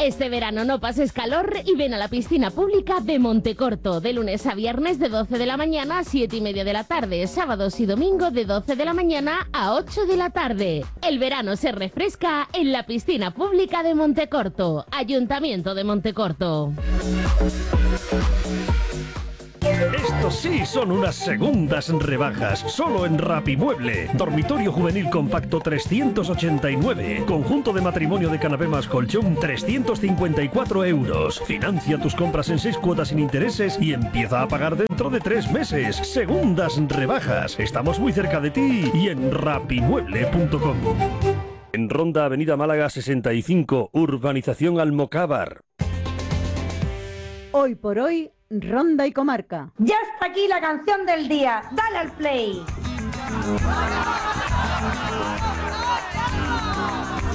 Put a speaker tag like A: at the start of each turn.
A: Este verano no pases calor y ven a la piscina pública de Montecorto, de lunes a viernes de 12 de la mañana a 7:30 de la tarde, sábados y domingo de 12 de la mañana a 8 de la tarde. El verano se refresca en la piscina pública de Montecorto, Ayuntamiento de Montecorto.
B: Estos sí son unas segundas rebajas, solo en Rapimueble. Dormitorio juvenil compacto 389. Conjunto de matrimonio de canapé más colchón 354 euros. Financia tus compras en 6 cuotas sin intereses y empieza a pagar dentro de 3 meses. Segundas rebajas. Estamos muy cerca de ti y en rapimueble.com. En Ronda Avenida Málaga 65, Urbanización Almocávar.
C: Hoy por hoy, Ronda y Comarca.
D: Ya está aquí la canción del día. Dale al play.